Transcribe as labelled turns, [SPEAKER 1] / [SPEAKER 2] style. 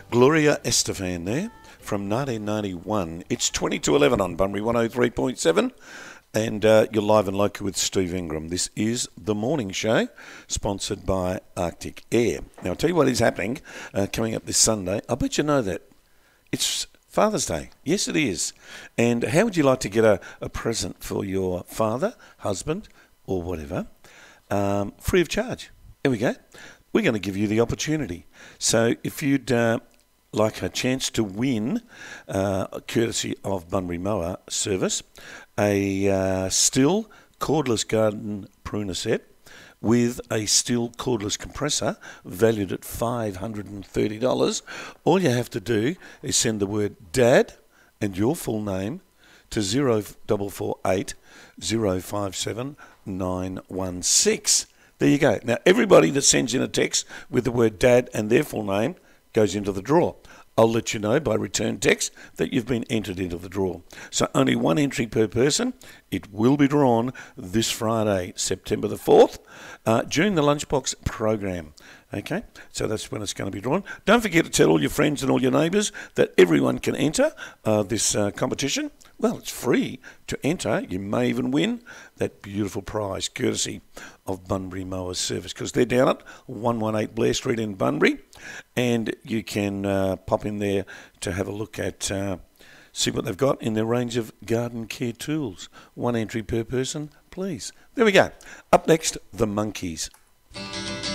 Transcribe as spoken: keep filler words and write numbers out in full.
[SPEAKER 1] Gloria Estefan there from nineteen ninety-one. It's twenty to eleven on Bunbury one oh three point seven. And uh, you're live and local with Steve Ingram. This is The Morning Show, sponsored by Arctic Air. Now, I'll tell you what is happening uh, coming up this Sunday. I bet you know that. It's Father's Day. Yes, it is. And how would you like to get a, a present for your father, husband, or whatever, um, free of charge? There we go. We're going to give you the opportunity. So if you'd uh, like a chance to win, uh, courtesy of Bunbury Mower Service, a uh, Stihl cordless garden pruner set with a Stihl cordless compressor valued at five hundred thirty dollars. All you have to do is send the word Dad and your full name to zero four four eight, zero five seven, nine one six. There you go. Now, everybody that sends in a text with the word Dad and their full name goes into the draw. I'll let you know by return text that you've been entered into the draw. So only one entry per person. It will be drawn this Friday, September the fourth, uh, during the Lunchbox program. Okay, so that's when it's going to be drawn. Don't forget to tell all your friends and all your neighbours that everyone can enter uh, this uh, competition. Well, it's free to enter. You may even win that beautiful prize, courtesy of Bunbury Mowers Service, because they're down at one eighteen Blair Street in Bunbury, and you can uh, pop in there to have a look at, uh, see what they've got in their range of garden care tools. One entry per person, please. There we go. Up next, the Monkeys.